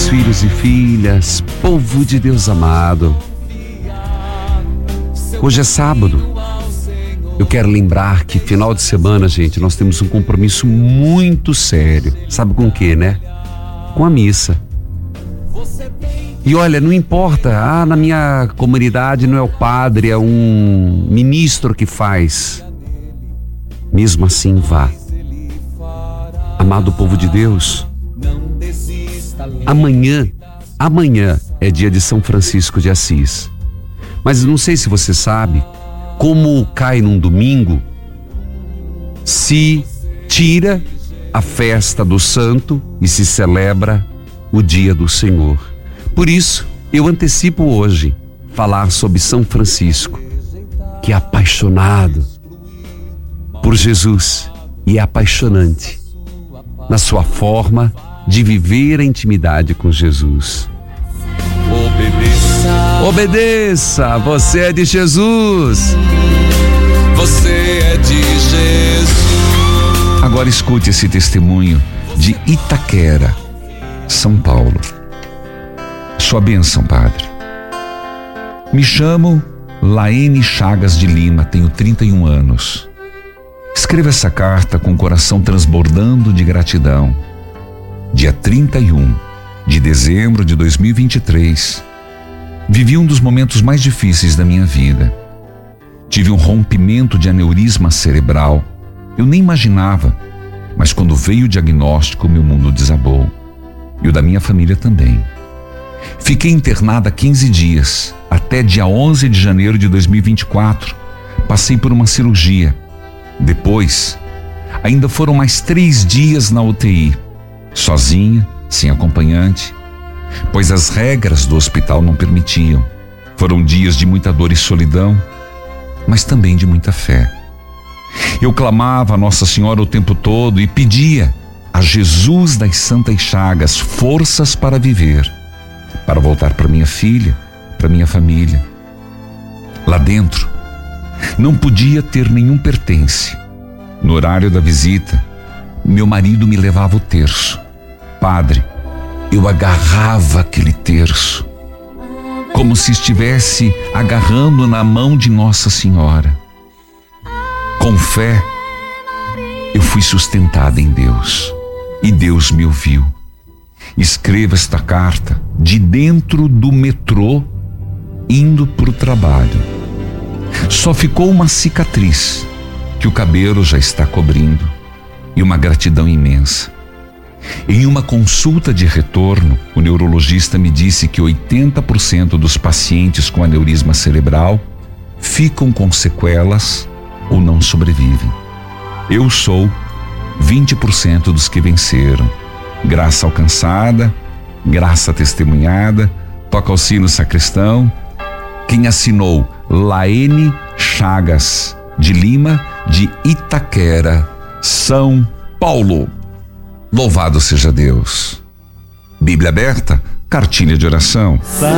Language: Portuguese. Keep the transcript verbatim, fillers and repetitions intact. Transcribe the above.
filhos e filhas, povo de Deus amado. Hoje é sábado. Eu quero lembrar que final de semana, gente, nós temos um compromisso muito sério. Sabe com o quê, né? Com a missa. E olha, não importa, ah, na minha comunidade não é o padre, é um ministro que faz. Mesmo assim, vá. Amado povo de Deus, amanhã, amanhã é dia de São Francisco de Assis. Mas não sei se você sabe, como cai num domingo, se tira a festa do santo e se celebra o dia do Senhor. Por isso, eu antecipo hoje falar sobre São Francisco, que é apaixonado por Jesus e é apaixonante na sua forma de viver a intimidade com Jesus. Obedeça, obedeça, você é de Jesus. Você é de Jesus. Agora escute esse testemunho de Itaquera, São Paulo. Sua bênção, Padre. Me chamo Laene Chagas de Lima, tenho trinta e um anos. Escreva essa carta com o coração transbordando de gratidão. Dia trinta e um de dezembro de dois mil e vinte e três, vivi um dos momentos mais difíceis da minha vida. Tive um rompimento de aneurisma cerebral. Eu nem imaginava, mas quando veio o diagnóstico, meu mundo desabou. E o da minha família também. Fiquei internada quinze dias, até dia onze de janeiro de dois mil e vinte e quatro. Passei por uma cirurgia. Depois, ainda foram mais três dias na U T I, sozinha, sem acompanhante, pois as regras do hospital não permitiam. Foram dias de muita dor e solidão, mas também de muita fé. Eu clamava a Nossa Senhora o tempo todo e pedia a Jesus das Santas Chagas forças para viver, para voltar para minha filha, para minha família. Lá dentro, não podia ter nenhum pertence. No horário da visita, meu marido me levava o terço. Padre, eu agarrava aquele terço, como se estivesse agarrando na mão de Nossa Senhora. Com fé, eu fui sustentada em Deus, e Deus me ouviu. Escreva esta carta de dentro do metrô, indo para o trabalho. Só ficou uma cicatriz, que o cabelo já está cobrindo, e uma gratidão imensa. Em uma consulta de retorno, o neurologista me disse que oitenta por cento dos pacientes com aneurisma cerebral ficam com sequelas ou não sobrevivem. Eu sou vinte por cento dos que venceram. Graça alcançada, graça testemunhada, toca o sino sacristão. Quem assinou? Laene Chagas de Lima, de Itaquera, São Paulo. Louvado seja Deus. Bíblia aberta, cartilha de oração.